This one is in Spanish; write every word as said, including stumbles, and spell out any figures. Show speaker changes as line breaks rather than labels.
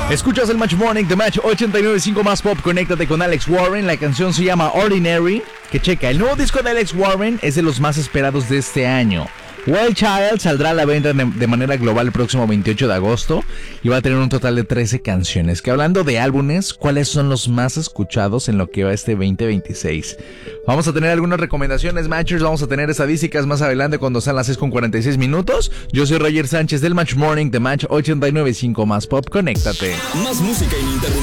Escuchas el Match Morning de Match ochenta y nueve punto cinco más pop. Conéctate con Alex Warren. La canción se llama Ordinary. Que checa, el nuevo disco de Alex Warren es de los más esperados de este año. Wild Child saldrá a la venta de manera global el próximo veintiocho de agosto y va a tener un total de trece canciones. Que hablando de álbumes, ¿cuáles son los más escuchados en lo que va este veinte veintiséis? Vamos a tener algunas recomendaciones, Matchers. Vamos a tener estadísticas más adelante cuando sean las seis con cuarenta y seis minutos. Yo soy Roger Sánchez del Match Morning de Match ochenta y nueve punto cinco más pop. Conéctate.
Más música ininterrumpida.